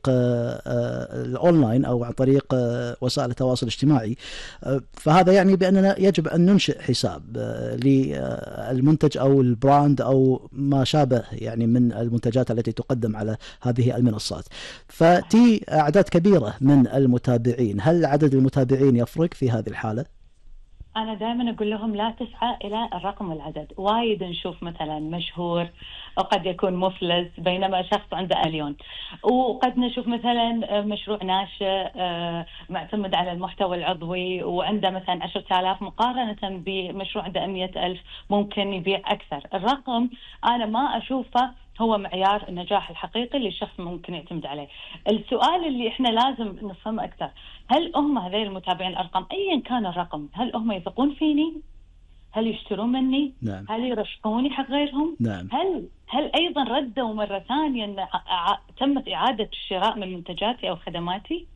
الأونلاين أو عن طريق وسائل التواصل الاجتماعي. فهذا يعني بأننا يجب أن ننشئ حساب للمنتج أو البراند أو ما شابه يعني من المنتجات التي تقدم على هذه المنصات. فتي أعداد كبيرة من المتابعين، هل عدد المتابعين يفرق في هذه الحالة؟ أنا دائما أقول لهم لا تسعى إلى الرقم والعدد. وايد نشوف مثلا مشهور وقد يكون مفلس بينما شخص عنده مليون، وقد نشوف مثلا مشروع ناشئ معتمد على المحتوى العضوي وعنده مثلا 10,000 مقارنة بمشروع عنده 100,000 ممكن يبيع أكثر. الرقم أنا ما أشوفه هو معيار النجاح الحقيقي اللي الشخص ممكن يعتمد عليه. السؤال اللي احنا لازم نفهمه أكثر، هل هم هذول المتابعين الأرقام أيا كان الرقم، هل هم يثقون فيني؟ هل يشترون مني؟ نعم. هل يرشحوني حق غيرهم؟ نعم. هل أيضا ردوا مرة ثانية أن تمت إعادة الشراء من منتجاتي أو خدماتي؟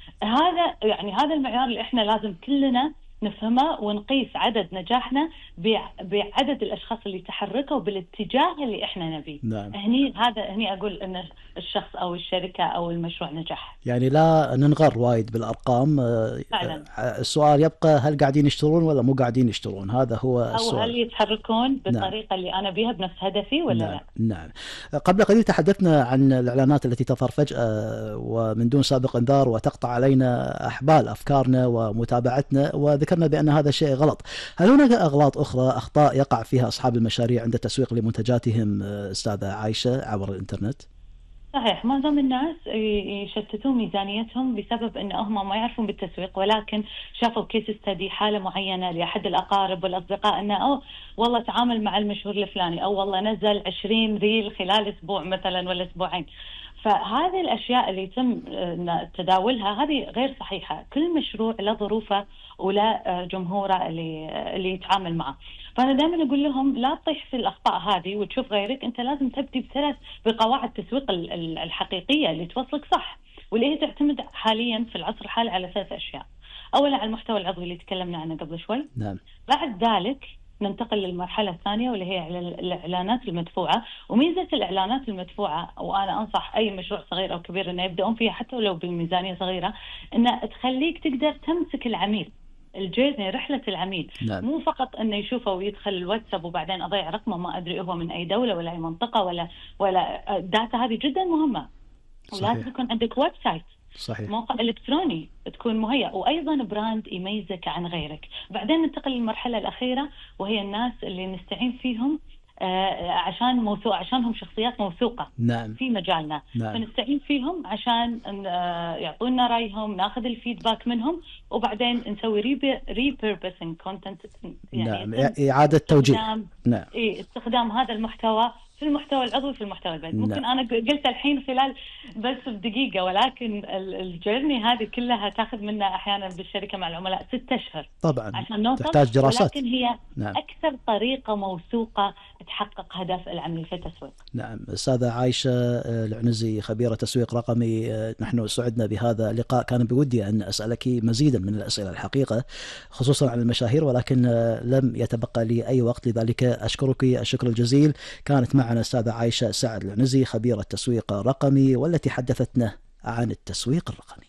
هذا المعيار اللي احنا لازم كلنا نفهمه ونقيس عدد نجاحنا بعدد الأشخاص اللي تحركوا بالاتجاه اللي احنا نبيه. نعم. هني أقول أن الشخص أو الشركة أو المشروع نجح. يعني لا ننغر وايد بالأرقام فعلا. السؤال يبقى هل قاعدين يشترون ولا مو قاعدين يشترون، هذا هو السؤال. أو هل يتحركون بالطريقة اللي أنا بيها بنفس هدفي ولا نعم. لا. نعم. قبل قليل تحدثنا عن الإعلانات التي تظهر فجأة ومن دون سابق انذار وتقطع علينا أحبال أفكارنا ومتابعتنا، وذكرنا بأن هذا شيء غلط. هل هناك أغلاط أخرى، أخطاء يقع فيها أصحاب المشاريع عند التسويق لمنتجاتهم أستاذة عايشة عبر الإنترنت؟ صحيح، معظم الناس يشتتون ميزانيتهم بسبب أن هم ما يعرفون بالتسويق، ولكن شافوا كيس ستدي حالة معينة لأحد الأقارب والأصدقاء أنه والله تعامل مع المشهور الفلاني، أو والله نزل 20 ريل خلال أسبوع مثلا ولا أسبوعين. فهذه الأشياء اللي يتم تداولها هذه غير صحيحة. كل مشروع له ظروفه ولا جمهوره اللي يتعامل معه. فأنا دائما أقول لهم لا تطيح في الأخطاء هذه وتشوف غيرك، أنت لازم تبدي بقواعد التسويق الحقيقية اللي توصلك صح، واللي هي تعتمد حاليا في العصر الحالي على 3 أشياء. أولا على المحتوى العضوي اللي تكلمنا عنه قبل شوي. نعم. بعد ذلك ننتقل للمرحلة الثانية واللي هي الإعلانات المدفوعة. وميزة الإعلانات المدفوعة، وأنا أنصح أي مشروع صغير أو كبير أنه يبدأون فيها حتى لو بميزانية صغيرة، أنها تخليك تقدر تمسك العميل، الجيرني، رحلة العميل. نعم. مو فقط أنه يشوفه ويدخل الواتساب وبعدين أضيع رقمه ما أدري هو من أي دولة ولا أي منطقة ولا الداتا هذه جدا مهمة. ولازم يكون عندك ويب سايت، صحيح. موقع إلكتروني تكون مهيأ، وأيضا براند يميزك عن غيرك. بعدين ننتقل للمرحلة الأخيرة وهي الناس اللي نستعين فيهم عشانهم شخصيات موثوقة. نعم. في مجالنا. نعم. فنستعين فيهم عشان يعطونا رأيهم، ناخذ الفيدباك منهم، وبعدين نسوي repurposing content، يعني نعم. إعادة توجيه. نعم. استخدام هذا المحتوى في المحتوى العضوي في المحتوى البيت. ممكن أنا قلت الحين خلال بس بدقيقة، ولكن الجيرني هذه كلها تأخذ منا أحيانا بالشركة مع العملاء 6 أشهر طبعا، عشان نوصل. تحتاج دراسات. ولكن هي نعم. أكثر طريقة موثوقة تحقق هدف العميل في التسويق. نعم. أستاذة عايشة العنزي، خبيرة تسويق رقمي، نحن سعدنا بهذا اللقاء. كان بودي أن أسألك مزيدا من الأسئلة الحقيقة خصوصا عن المشاهير، ولكن لم يتبقى لي أي وقت، لذلك أشكرك الشكر الجزيل. كانت معنا أستاذة عايشة سعد العنزي، خبيرة تسويق رقمي، والتي حدثتنا عن التسويق الرقمي.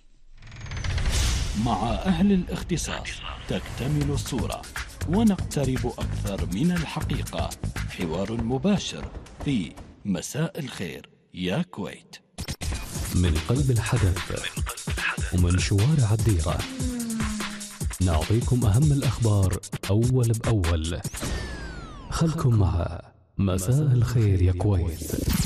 مع أهل الاختصاص تكتمل الصورة ونقترب أكثر من الحقيقة. حوار مباشر في مساء الخير يا كويت، من قلب الحدث ومن شوارع الديرة، نعطيكم أهم الأخبار أول بأول. خلكم مع مساء الخير يا كويت.